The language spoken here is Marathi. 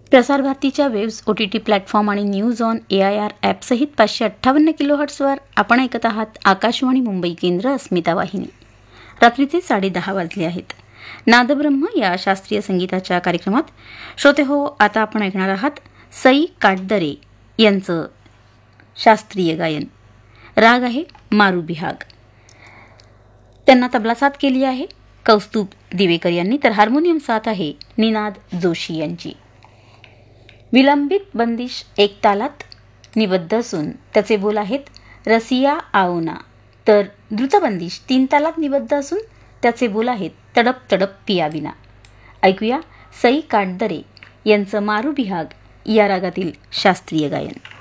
प्रसार भारतीच्या वेव्स OTT प्लॅटफॉर्म आणि न्यूज ऑन AIR ॲपसहित 558 किलोहर्ट्झवर आपण ऐकत आहात आकाशवाणी मुंबई केंद्र अस्मिता वाहिनी. रात्रीचे 10:30 वाजले आहेत. नादब्रह्म या शास्त्रीय संगीताच्या कार्यक्रमात श्रोते हो, आता आपण ऐकणार आहात सई काटदरे यांचं शास्त्रीय गायन. राग आहे मारू बिहाग. त्यांना तबला साथ केली आहे कौस्तुभ दिवेकर यांनी, तर हार्मोनियम साथ आहे निनाद जोशी यांची. विलंबित बंदिश एक तालात निबद्ध असून त्याचे बोल आहेत रसिया आओना, तर द्रुतबंदिश 3 तालात निबद्ध असून त्याचे बोल आहेत तडप तडप पियाबिना. ऐकूया सई काटदरे यांचं मारू बिहाग या रागातील शास्त्रीय गायन.